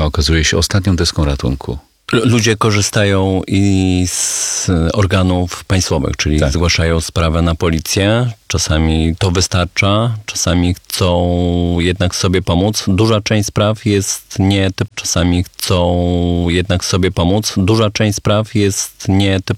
okazuje się ostatnią deską ratunku. Ludzie korzystają i z organów państwowych, czyli Tak. zgłaszają sprawę na policję. Czasami to wystarcza, czasami chcą jednak sobie pomóc. Duża część spraw jest czasami chcą jednak sobie pomóc. Duża część spraw jest